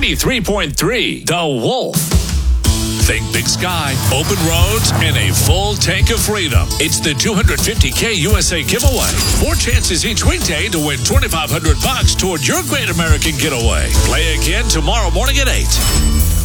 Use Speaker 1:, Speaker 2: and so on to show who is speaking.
Speaker 1: 93.3 The Wolf. Think big sky, open roads, and a full tank of freedom. It's the 250K USA giveaway. 4 chances each weekday to win $2,500 toward your great American getaway. Play again tomorrow morning at 8.